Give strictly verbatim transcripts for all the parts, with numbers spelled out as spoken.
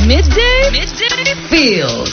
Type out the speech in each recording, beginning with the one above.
Midday, midday feels.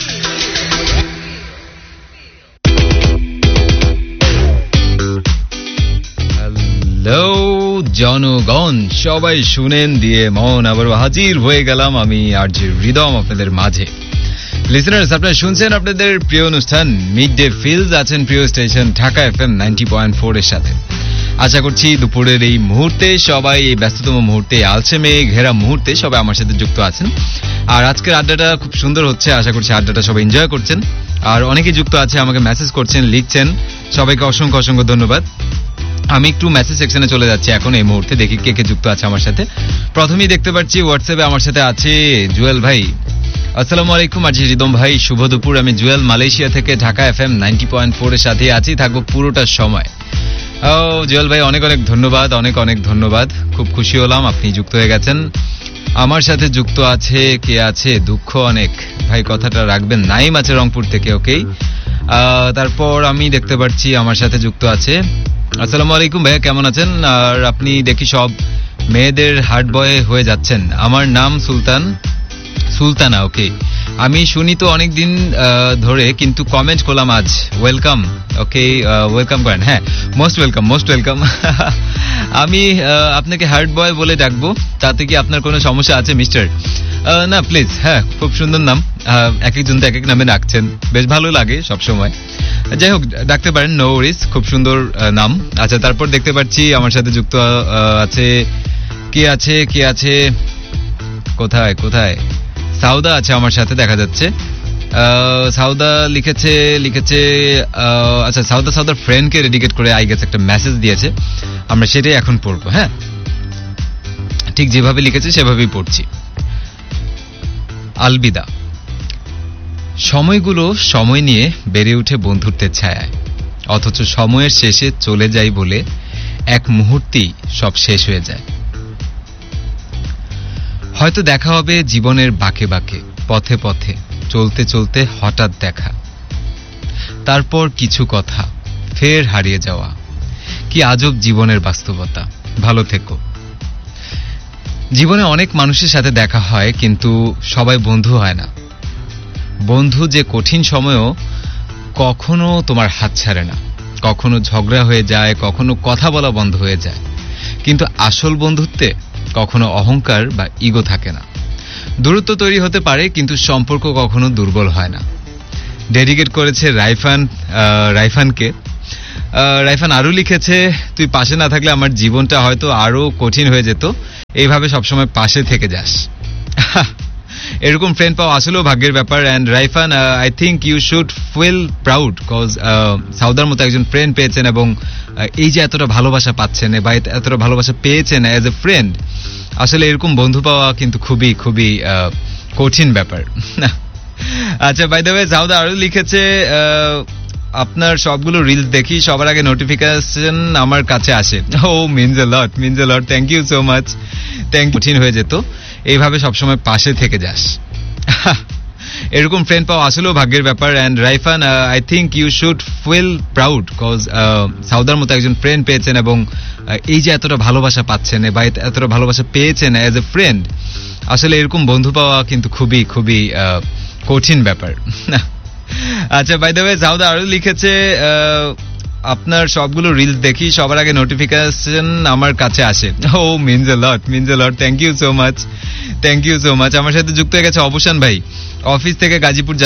Hello জনগণ, সবাই শুনেন দিয়ে মন আবার হাজির হয়ে গেলাম আমি আরজে হৃদম আপনাদের মাঝে। লিসেনার্স, আপনারা শুনছেন আপনাদের প্রিয় অনুষ্ঠান মিড ডে ফিলস, আছেন প্রিয় station Dhaka FM ninety point four এর সাথে। আশা করছি দুপুরের এই মুহূর্তে সবাই, এই ব্যস্ততম মুহূর্তে, আলসে মেয়ে ঘেরা মুহূর্তে সবাই আমার সাথে যুক্ত আছেন। আর আজকের আড্ডাটা খুব সুন্দর হচ্ছে, আশা করছি আড্ডাটা সবাই এনজয় করছেন। আর অনেকে যুক্ত আছে, আমাকে মেসেজ করছেন, লিখছেন, সবাইকে অসংখ্য অসংখ্য ধন্যবাদ। আমি একটু মেসেজ সেকশনে চলে যাচ্ছি এখন এই মুহূর্তে, দেখি কে কে যুক্ত আছে আমার সাথে। প্রথমেই দেখতে পাচ্ছি হোয়াটসঅ্যাপে আমার সাথে আছে জুয়েল ভাই। আসসালামু আলাইকুম আরজে রিদম ভাই, শুভ দুপুর। আমি জুয়েল মালয়েশিয়া থেকে Dhaka FM ninety point four এর সাথে আছি, থাকবো পুরোটা সময়। ও জুয়েল ভাই, অনেক অনেক ধন্যবাদ, অনেক অনেক ধন্যবাদ, খুব খুশি হলাম আপনি যুক্ত হয়ে গেছেন। আমার সাথে যুক্ত আছে কে আছে, দুঃখ অনেক ভাই, কথাটা রাখবেন, নাইম আছে রংপুর থেকে, ওকেই। তারপর আমি দেখতে পাচ্ছি আমার সাথে যুক্ত আছে, আসসালামু আলাইকুম ভাইয়া, কেমন আছেন? আর আপনি দেখি সব মেয়েদের হার্ট বয় হয়ে যাচ্ছেন। আমার নাম সুলতান, সুলতানা, ওকে। আমি শুনি তো অনেকদিন ধরে, কিন্তু কমেন্ট করলাম আজ। ওয়েলকাম, ওকে, ওয়েলকাম করেন, হ্যাঁ, মোস্ট ওয়েলকাম, মোস্ট ওয়েলকাম। আমি আপনাকে হার্ট বয় বলে ডাকবো, তাতে কি আপনার কোনো সমস্যা আছে মিস্টার? না প্লিজ, হ্যাঁ, খুব সুন্দর নাম, এক একজন তো এক এক নামে ডাকছেন, বেশ ভালো লাগে সবসময়। যাই হোক, ডাকতে পারেন, নো ওয়ারিজ, খুব সুন্দর নাম। আচ্ছা, তারপর দেখতে পাচ্ছি আমার সাথে যুক্ত আছে কে আছে কে আছে কোথায় কোথায় সাউদা আছে আমার সাথে, দেখা যাচ্ছে। সাউদা লিখেছে লিখেছে আচ্ছা, সাউদা সাউদার ফ্রেন্ডকে ডেডিকেট করে আই গেছে একটা মেসেজ দিয়েছে, আমরা সেটাই এখন পড়বো। হ্যাঁ, ঠিক যেভাবে লিখেছে সেভাবেই পড়ছি। আলবিদা, সময়গুলো সময় নিয়ে বেড়ে উঠে বন্ধুত্বের ছায়ায়, অথচ সময়ের শেষে চলে যায় বলে এক মুহূর্তেই সব শেষ হয়ে যায়। হয়তো দেখা হবে জীবনের বাঁকে বাঁকে, পথে পথে, চলতে চলতে হঠাৎ দেখা, তারপর কিছু কথা ফের হারিয়ে যাওয়া। কি আজব জীবনের বাস্তবতা। ভালো থেকো। জীবনে অনেক মানুষের সাথে দেখা হয়, কিন্তু সবাই বন্ধু হয় না। বন্ধু যে কঠিন সময়েও কখনো তোমার হাত ছাড়ে না, কখনো ঝগড়া হয়ে যায়, কখনো কথা বলা বন্ধ হয়ে যায়, কিন্তু আসল বন্ধুত্বে কখনো অহংকার বা ইগো থাকে না। দূরত্ব তৈরি হতে পারে, কিন্তু সম্পর্ক কখনো দুর্বল হয় না। ডেডিকেট করেছে রাইফান, রাইফানকে। রাইফান আরো লিখেছে, তুই পাশে না থাকলে আমার জীবনটা হয়তো আরো কঠিন হয়ে যেত, এইভাবে সবসময় পাশে থেকে যাস। এরকম ফ্রেন্ড পাওয়া আসলেও ভাগ্যের ব্যাপার। And রাইফান, I think you should feel proud, cause সাউদার মতো একজন ফ্রেন্ড পেয়েছেন, এবং এই যে এতটা ভালোবাসা পাচ্ছেন বা এতটা ভালোবাসা পেয়েছেন অ্যাজ এ ফ্রেন্ড, আসলে এরকম বন্ধু পাওয়া কিন্তু খুবই খুবই কঠিন ব্যাপার। আচ্ছা, বাই দ্য ওয়ে, সাউদা আরো লিখেছে, আপনার সবগুলো রিলস দেখি, সবার আগে নোটিফিকেশন আমার কাছে আসে। ও means a lot, means a lot, thank you so much, thank you. কঠিন হয়ে যেত, এইভাবে সবসময় পাশে থেকে যাস। এরকম ফ্রেন্ড পাওয়া আসলেও ভাগ্যের ব্যাপার। And রাইফান, I think you should feel proud, cause সাউদার মতো একজন ফ্রেন্ড পেয়েছেন, এবং এই যে এতটা ভালোবাসা পাচ্ছেন বা এতটা ভালোবাসা পেয়েছেন অ্যাজ এ ফ্রেন্ড, আসলে এরকম বন্ধু পাওয়া কিন্তু খুবই খুবই কঠিন ব্যাপার। আচ্ছা, বাই দ্য ওয়ে, সাউদা আরো লিখেছে, আপনার সবগুলো রিলস দেখি, সবার আগে নোটিফিকেশন আমার কাছে আসে। ও means a lot, means a lot, thank you so much, thank you so much. আমার সাথে যুক্ত হয়ে গেছে অবসান ভাই, অফিস থেকে গাজীপুর